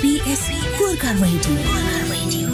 SBS Gorkha radio.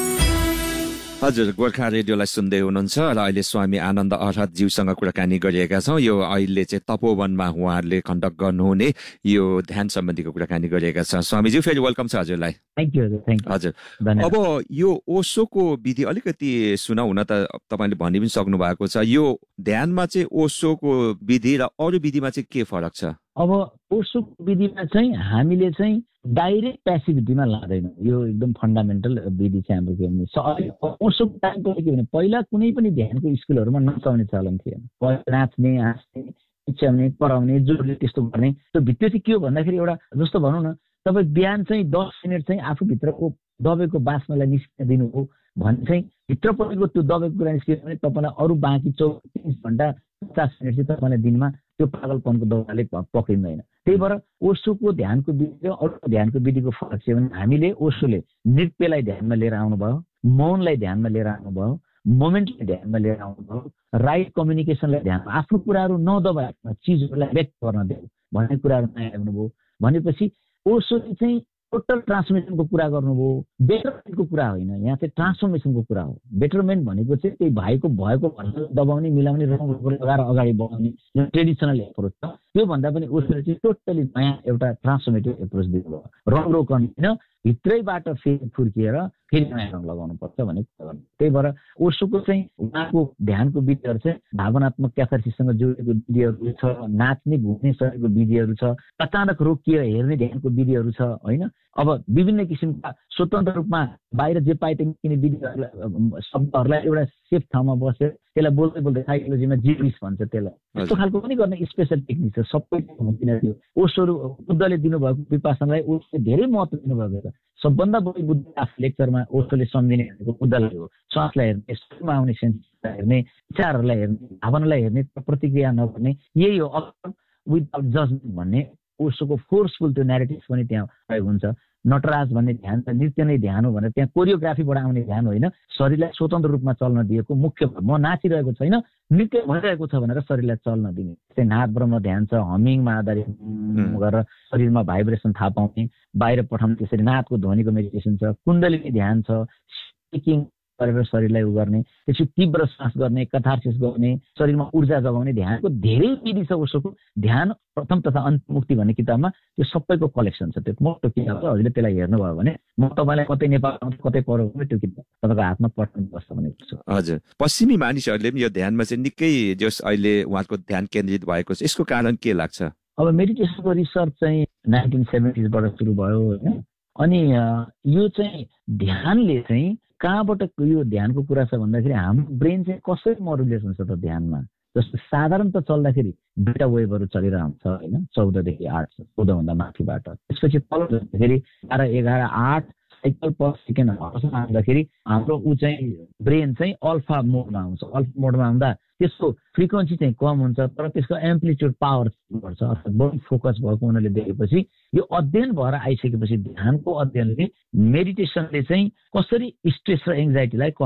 हजुर, गोर्खा रेडियोलाई सुन्दै हुनुहुन्छ र अहिले स्वामी आनन्द अर्हत ज्यूसँग कुराकानी गरिरहेका छौँ। यो अहिले चाहिँ तपोवनमा उहाँहरूले कन्डक्ट गर्नुहुने यो ध्यान सम्बन्धीको कुराकानी गरिरहेका छ। स्वामीज्यू, फेरि वेलकम छ हजुरलाई। Thank you. हजुर, अब यो ओशोको विधि अलिकति सुनाउ न त। तपाईँले भनि पनि सक्नु भएको छ, यो ध्यानमा चाहिँ ओशोको विधि र अरू विधिमा चाहिँ के फरक छ? अब ओशोको विधिमा चाहिँ हामीले चाहिँ डाइरेक्ट प्यासिभिटीमा लाँदैनौँ। यो एकदम फन्डामेन्टल विधि चाहिँ हाम्रो के भने ओशोको टाइमको के भने पहिला कुनै पनि ध्यानको स्कुलहरूमा नचाउने चलन थिएन। नाच्ने, हाँस्ने, चिच्याउने, कराउने, जोडले त्यस्तो गर्ने। त्यो भित्र चाहिँ के हो भन्दाखेरि एउटा जस्तो भनौँ न, तपाईँ बिहान चाहिँ 10 मिनट चाहिँ आफूभित्रको दबाईको बाँच्नलाई निस्किन दिनु हो भने चाहिँ भित्र परेको त्यो दबाईको कुरा निस्कियो भने तपाईँलाई अरू बाँकी 24 घन्टा 50 मिनट चाहिँ तपाईँलाई दिनमा त्यो पागलपनको दौराले पक्रिँदैन। त्यही भएर ओशोको ध्यानको विधि र अरू ध्यानको विधिको फरक छ भने हामीले ओशोले नृत्यलाई ध्यानमा लिएर आउनुभयो, मौनलाई ध्यानमा लिएर आउनुभयो, मोमेन्टलाई ध्यानमा लिएर आउनुभयो, राइट कम्युनिकेसनलाई ध्यानमा, आफ्नो कुराहरू नदबाएर चिजहरूलाई व्यक्त गर्न दिनु भन्ने कुराहरू ल्याउनुभयो। भनेपछि ओशोले चाहिँ टोटल ट्रान्सफर्मेसनको कुरा गर्नुभयो। बेटरमेन्टको कुरा होइन, यहाँ चाहिँ ट्रान्सफर्मेसनको कुरा हो। बेटरमेन्ट भनेको चाहिँ त्यही भएको भनेर दबाउने, मिलाउने, रङ लगाएर अगाडि बढाउने जुन ट्रेडिसनल एप्रोच छ, त्योभन्दा पनि ओशोले चाहिँ टोटली नयाँ एउटा ट्रान्सफर्मेटिभ एप्रोच दिनुभयो। रङ रोकन होइन, भित्रैबाट फेरि फुर्किएर फेरि नयाँ रङ लगाउनु पर्छ भन्ने कुरा गर्नु। त्यही भएर ओशोको चाहिँ उहाँको ध्यानको विधिहरू चाहिँ भावनात्मक क्याथार्सिससँग जोडिएको विधिहरू छ, नाच्ने, घुम्ने शरीरको विधिहरू छ, अचानक रोकिएर हेर्ने ध्यानको विधिहरू छ होइन। अब विभिन्न किसिमका स्वतन्त्र रूपमा बाहिर जे पाए त्यही विधिहरूलाई, शब्दहरूलाई एउटा सेफ ठाउँमा बसेर त्यसलाई बोल्दै बोल्दै साइकोलोजीमा जिब्रिस भन्छ त्यसलाई, त्यस्तो खालको पनि गर्ने स्पेसल टेक्निक छ। सबै किन ओशोहरू बुद्धले दिनुभएको विपासनालाई ओशोले धेरै महत्त्व दिनुभएको छ। सबभन्दा बढी बुद्ध आफू लेक्चरमा ओशोले सम्झिने भनेको बुद्धलाई हो। श्वासलाई हेर्ने, शरीरमा आउने सेन्सलाई हेर्ने, विचारहरूलाई हेर्ने, भावनालाई हेर्ने, प्रतिक्रिया नगर्ने, यही हो विदाउट जजमेन्ट भन्ने ओशोको फोर्सफुल त्यो न्यारेटिभ्स पनि त्यहाँ प्रयोग हुन्छ। नटराज भन्ने ध्यान त नृत्य नै ध्यान हो भनेर त्यहाँ कोरियोग्राफीबाट आउने ध्यान होइन, शरीरलाई स्वतन्त्र रूपमा चल्न दिएको मुख्य। म नाचिरहेको छैन, नृत्य भइरहेको छ भनेर शरीरलाई चल्न दिने। त्यस्तै नाद ब्रह्म ध्यान छ, हमिङमा आधारित गरेर शरीरमा भाइब्रेसन थाहा पाउने, बाहिर पठाउने, त्यसरी नादको ध्वनिको मेडिटेसन छ। कुण्डलिनी ध्यान छ, स्पिकिङ गरेर शरीरलाई गर्ने, त्यसपछि तीव्र सास गर्ने, कथार्सिस गर्ने, शरीरमा ऊर्जा जगाउने ध्यानको धेरै विधि छ। ओशोको ध्यान प्रथम तथा अन्तमुक्ति भन्ने किताबमा त्यो सबैको कलेक्सन छ। त्यो मोटो किताब छ, हजुरले त्यसलाई हेर्नुभयो भने म तपाईँलाई कतै नेपाल कतै पढ्यो भने त्यो किताब तपाईँको हातमा पठाउनु पर्छ भनेको छु। हजुर, पश्चिमी मानिसहरूले पनि यो ध्यानमा चाहिँ निकै जस अहिले उहाँको ध्यान केन्द्रित भएको छ, यसको कारण के लाग्छ? अब मेडिटेसनको रिसर्च चाहिँ 1970s बाट सुरु भयो होइन। अनि यो चाहिँ ध्यानले चाहिँ कहाँबाट यो ध्यानको कुरा छ भन्दाखेरि हाम्रो ब्रेन चाहिँ कसरी मोडुलेसन छ त ध्यानमा। जस्तो साधारणतः चल्दाखेरि बेटा वेभहरू चलिरहन्छ होइन, 14 देखि 8, 14 भन्दा माथिबाट। त्यसपछि तल जाँदाखेरि 12, 11, 8 साइकल पर सेकेन्ड आउँदाखेरि हाम्रो चाहिँ ब्रेन चाहिँ अल्फा मोडमा आउँछ। अल्फा मोडमा आउँदा त्यसको फ्रिक्वेन्सी चाहिँ कम हुन्छ, तर त्यसको एम्प्लिट्युड पावर बढ्छ। अर्थात् बढी फोकस भएको उनीहरूले देखेपछि यो अध्ययन भएर आइसकेपछि ध्यानको अध्ययनले मेडिटेसनले चाहिँ कसरी स्ट्रेस र एङ्जाइटीलाई